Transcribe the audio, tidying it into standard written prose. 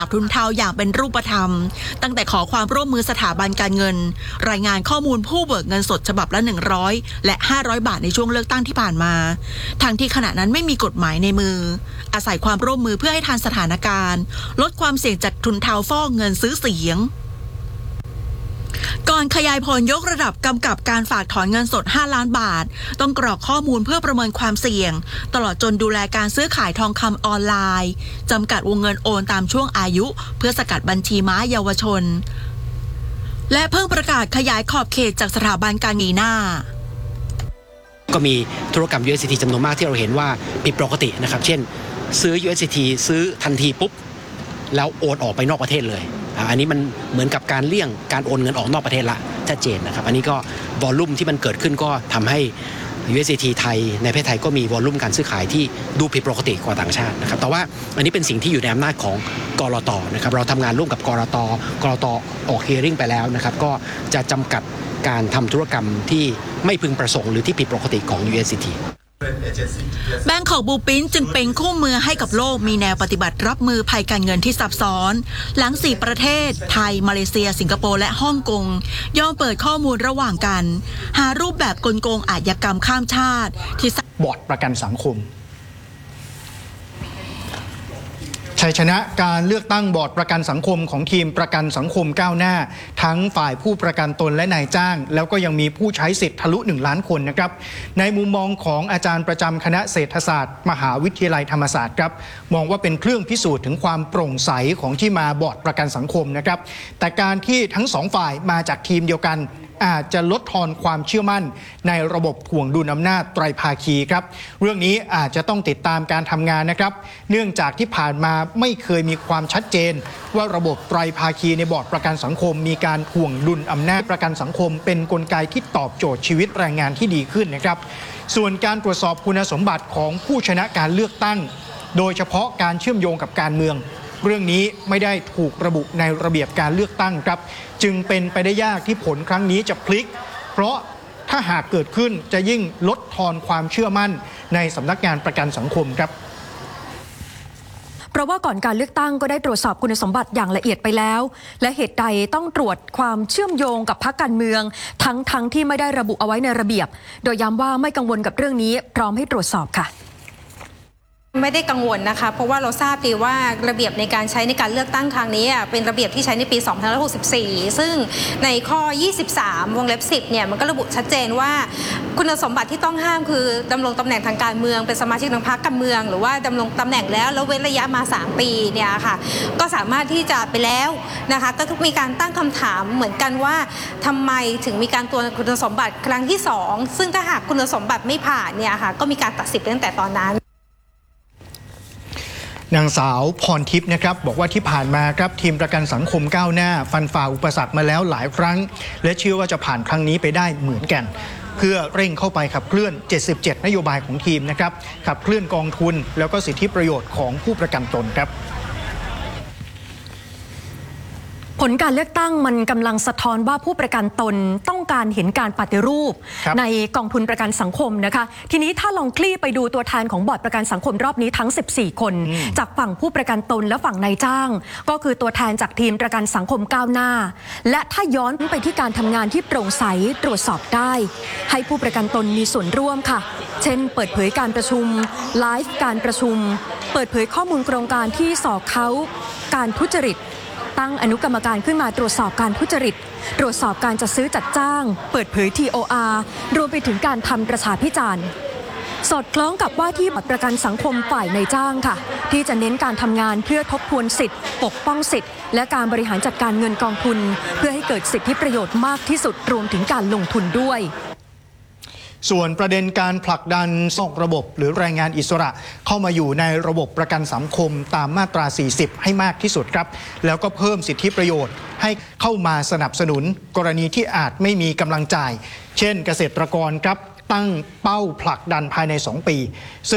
ทุนเทาอย่างเป็นรูปธรรมตั้งแต่ขอความร่วมมือสถาบันการเงินรายงานข้อมูลผู้เบิกเงินสดฉบับละ100และ500 บาทในช่วงเลือกตั้งที่ผ่านมาทั้งที่ขณะนั้นไม่มีกฎหมายในมืออาศัยความร่วมมือเพื่อให้ทันสถานการณ์ลดความเสี่ยงจากทุนเทาฟอกเงินซื้อเสียงก่อนขยายผลยกระดับกำกับการฝากถอนเงินสด5 ล้านบาทต้องกรอกข้อมูลเพื่อประเมินความเสี่ยงตลอดจนดูแลการซื้อขายทองคำออนไลน์จำกัดวงเงินโอนตามช่วงอายุเพื่อสกัดบัญชีม้าเยาวชนและเพิ่งประกาศขยายขอบเขตจากสถาบันการเงินหน้าก็มีธุรกรรม USDT จำนวนมากที่เราเห็นว่าผิดปกตินะครับเช่นซื้อ USDT ซื้อทันทีปุ๊บแล้วโอนออกไปนอกประเทศเลยอันนี้มันเหมือนกับการเลี่ยงการโอนเงินออกนอกประเทศละชัดเจนนะครับอันนี้ก็วอลลุ่มที่มันเกิดขึ้นก็ทำให้ USDT ไทยในประเทศไทยก็มีวอลลุ่มการซื้อขายที่ดูผิดปกติกว่าต่างชาตินะครับแต่ว่าอันนี้เป็นสิ่งที่อยู่ในอำนาจของกลต.นะครับเราทำงานร่วมกับกลต.ออกเฮียริ่งไปแล้วนะครับก็จะจำกัดการทำธุรกรรมที่ไม่พึงประสงค์หรือที่ผิดปกติของ USDT แบงก์บูปินจึงเป็นคู่มือให้กับโลกมีแนวปฏิบัติรับมือภัยการเงินที่ซับซ้อนหลัง4 ประเทศไทยมาเลเซียสิงคโปร์และฮ่องกงยอมเปิดข้อมูลระหว่างกันหารูปแบบกลโกงอาชญากรรมข้ามชาติที่บอร์ดประกันสังคมชัยชนะการเลือกตั้งบอร์ดประกันสังคมของทีมประกันสังคมก้าวหน้าทั้งฝ่ายผู้ประกันตนและนายจ้างแล้วก็ยังมีผู้ใช้สิทธิ์ทะลุ1 ล้านคนนะครับในมุมมองของอาจารย์ประจำคณะเศรษฐศาสตร์มหาวิทยาลัยธรรมศาสตร์ครับมองว่าเป็นเครื่องพิสูจน์ถึงความโปร่งใสของที่มาบอร์ดประกันสังคมนะครับแต่การที่ทั้ง2 ฝ่ายมาจากทีมเดียวกันอาจจะลดทอนความเชื่อมั่นในระบบถ่วงดุลอำนาจไตรภาคีครับเรื่องนี้อาจจะต้องติดตามการทำงานนะครับเนื่องจากที่ผ่านมาไม่เคยมีความชัดเจนว่าระบบไตรภาคีในบอร์ดประกันสังคมมีการถ่วงดุลอำนาจประกันสังคมเป็นกลไกที่ตอบโจทย์ชีวิตแรงงานที่ดีขึ้นนะครับส่วนการตรวจสอบคุณสมบัติของผู้ชนะการเลือกตั้งโดยเฉพาะการเชื่อมโยงกับการเมืองเรื่องนี้ไม่ได้ถูกระบุในระเบียบการเลือกตั้งครับจึงเป็นไปได้ยากที่ผลครั้งนี้จะพลิกเพราะถ้าหากเกิดขึ้นจะยิ่งลดทอนความเชื่อมั่นในสำนักงานประกันสังคมครับเพราะว่าก่อนการเลือกตั้งก็ได้ตรวจสอบคุณสมบัติอย่างละเอียดไปแล้วและเหตุใดต้องตรวจความเชื่อมโยงกับพรรคการเมืองทั้งที่ไม่ได้ระบุเอาไว้ในระเบียบโดยย้ำว่าไม่กังวลกับเรื่องนี้พร้อมให้ตรวจสอบค่ะไม่ได้กังวลนะคะเพราะว่าเราทราบดีว่าระเบียบในการใช้ในการเลือกตั้งครั้งนี้เป็นระเบียบที่ใช้ในปี 2564 ซึ่งในข้อ 23 วงเล็บ 10 เนี่ยมันก็ระบุชัดเจนว่าคุณสมบัติที่ต้องห้ามคือดำรงตำแหน่งทางการเมืองเป็นสมาชิกของพรรคการเมืองหรือว่าดำรงตำแหน่งแล้วเว้นระยะมา3 ปีเนี่ยค่ะก็สามารถที่จะไปแล้วนะคะก็มีการตั้งคำถามเหมือนกันว่าทำไมถึงมีการตรวจคุณสมบัติครั้งที่2ซึ่งถ้าหากคุณสมบัติไม่ผ่านเนี่ยค่ะก็มีการตัดสิทธิ์ตั้งแต่ตอนนั้นนางสาวพรทิพย์นะครับบอกว่าที่ผ่านมาครับทีมประกันสังคมก้าวหน้าฟันฝ่าอุปสรรคมาแล้วหลายครั้งและเชื่อว่าจะผ่านครั้งนี้ไปได้เหมือนกันเพื่อเร่งเข้าไปขับเคลื่อน77 นโยบายของทีมนะครับขับเคลื่อนกองทุนแล้วก็สิทธิประโยชน์ของผู้ประกันตนครับผลการเลือกตั้งมันกำลังสะท้อนว่าผู้ประกันตนต้องการเห็นการปฏิรูปในกองทุนประกันสังคมนะคะทีนี้ถ้าลองคลี่ไปดูตัวแทนของบอร์ดประกันสังคมรอบนี้ทั้ง14 คนจากฝั่งผู้ประกันตนและฝั่งนายจ้างก็คือตัวแทนจากทีมประกันสังคมก้าวหน้าและถ้าย้อนไปที่การทำงานที่โปร่งใสตรวจสอบได้ให้ผู้ประกันตนมีส่วนร่วมค่ะเช่นเปิดเผยการประชุมไลฟ์การประชุมเปิดเผยข้อมูลโครงการที่สอบเขาการทุจริตตั้งอนุกรรมการขึ้นมาตรวจสอบการทุจริตตรวจสอบการจัดซื้อจัดจ้างเปิดเผย TOR รวมไปถึงการทำประชาพิจารณ์สอดคล้องกับว่าที่ประกันสังคมฝ่ายนายจ้างค่ะที่จะเน้นการทำงานเพื่อทบทวนสิทธิปกป้องสิทธิและการบริหารจัดการเงินกองทุนเพื่อให้เกิดสิทธิประโยชน์มากที่สุดรวมถึงการลงทุนด้วยส่วนประเด็นการผลักดันส่งระบบหรือแรงงานอิสระเข้ามาอยู่ในระบบประกันสังคมตามมาตรา 40 ให้มากที่สุดครับแล้วก็เพิ่มสิทธิประโยชน์ให้เข้ามาสนับสนุนกรณีที่อาจไม่มีกำลังจ่ายเช่นเกษตรกรครับตั้งเป้าผลักดันภายใน2 ปี